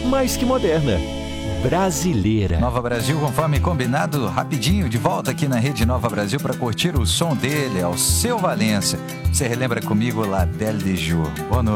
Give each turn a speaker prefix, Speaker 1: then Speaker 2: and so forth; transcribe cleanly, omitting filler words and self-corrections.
Speaker 1: mais que moderna, brasileira.
Speaker 2: Nova Brasil, conforme combinado, rapidinho, de volta aqui na Rede Nova Brasil para curtir o som dele, ao Seu Valença. Você relembra comigo La Belle de Jour. Boa noite.